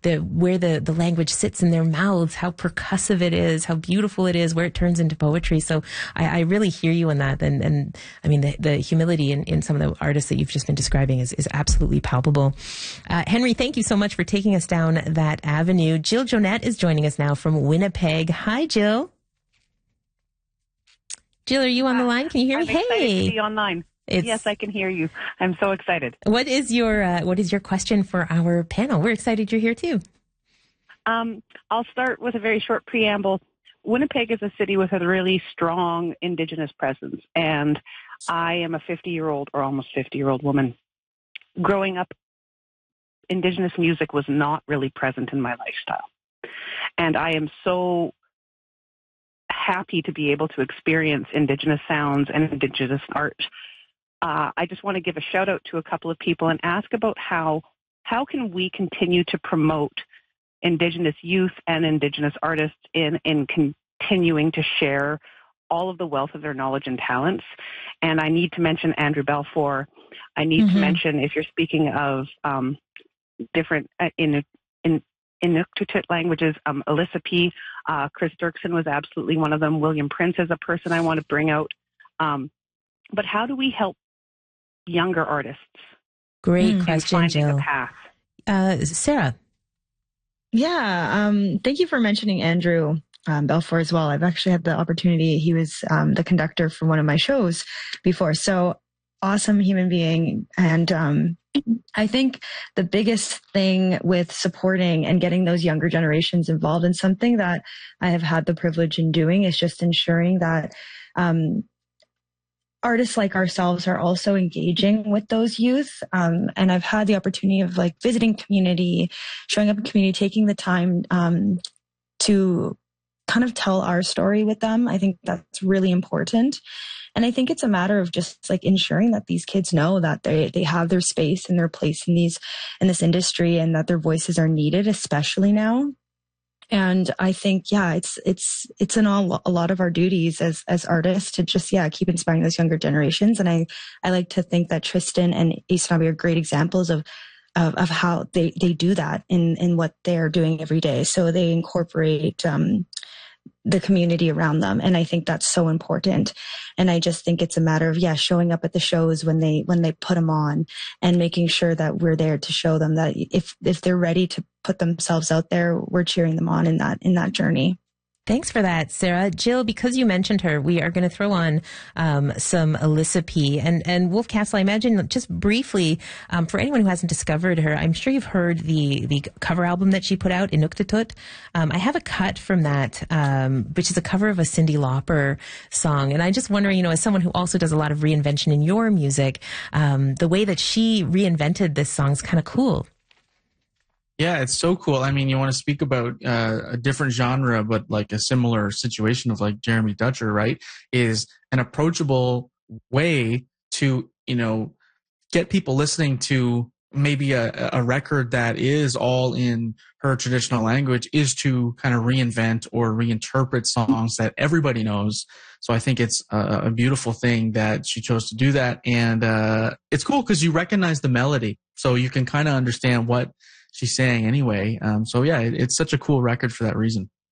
where the language sits in their mouths, how percussive it is, how beautiful it is, where it turns into poetry. So I really hear you in that. And I mean, the humility in some of the artists that you've just been describing is absolutely palpable. Henry, thank you so much for taking us down that avenue. Jill Jonette is joining us now from Winnipeg. Hi, Jill. Jill, are you on the line? Can you hear me? I'm excited to be online. Yes, I can hear you. I'm so excited. What is your question for our panel? We're excited you're here too. I'll start with a very short preamble. Winnipeg is a city with a really strong Indigenous presence, and I am a 50-year-old or almost 50-year-old woman. Growing up, Indigenous music was not really present in my lifestyle, and I am so happy to be able to experience Indigenous sounds and Indigenous art. I just want to give a shout out to a couple of people and ask about how can we continue to promote Indigenous youth and Indigenous artists in continuing to share all of the wealth of their knowledge and talents. And I need to mention Andrew Balfour. I need to mention, if you're speaking of different in Inuktitut languages, Alyssa P., Chris Dirksen was absolutely one of them. William Prince is a person I want to bring out. But how do we help younger artists? Great question, Jill. The path? Sarah. Yeah, thank you for mentioning Andrew Balfour as well. I've actually had the opportunity. He was the conductor for one of my shows before. So awesome human being. And I think the biggest thing with supporting and getting those younger generations involved in something that I have had the privilege in doing is just ensuring that artists like ourselves are also engaging with those youth. And I've had the opportunity of like visiting community, showing up in community, taking the time to kind of tell our story with them. I think that's really important. And I think it's a matter of just like ensuring that these kids know that they have their space and their place in this industry, and that their voices are needed, especially now. And I think, it's in a lot of our duties as artists to just, keep inspiring those younger generations. And I like to think that Tristan and Ace-Nabi are great examples of how they do that in what they're doing every day. So they incorporate, the community around them. And I think that's so important. And I just think it's a matter of, showing up at the shows when they put them on, and making sure that we're there to show them that if they're ready to put themselves out there, we're cheering them on in that journey. Thanks for that, Sarah. Jill, because you mentioned her, we are going to throw on some Alyssa P. And Wolf Castle, I imagine, just briefly, for anyone who hasn't discovered her, I'm sure you've heard the cover album that she put out, Inuktitut. I have a cut from that, which is a cover of a Cyndi Lauper song. And I'm just wondering, as someone who also does a lot of reinvention in your music, the way that she reinvented this song is kind of cool. Yeah, it's so cool. I mean, you want to speak about a different genre, but like a similar situation of like Jeremy Dutcher, right? Is an approachable way to, get people listening to maybe a record that is all in her traditional language, is to kind of reinvent or reinterpret songs that everybody knows. So I think it's a beautiful thing that she chose to do that. And it's cool because you recognize the melody, so you can kind of understand what she's saying anyway. It's such a cool record for that reason.